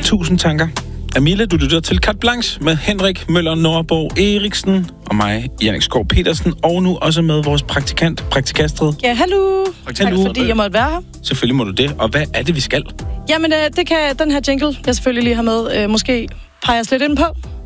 1000 tanker. Amila, du lytter til Carte Blanche med Henrik Møller Nordborg Eriksen og mig, Jannik Skov Petersen, og nu også med vores praktikant Astrid. Ja, hallo. Tak fordi jeg måtte være her. Selvfølgelig må du det. Og hvad er det, vi skal? Jamen, det kan den her jingle, jeg selvfølgelig lige har med, måske peger os lidt ind på.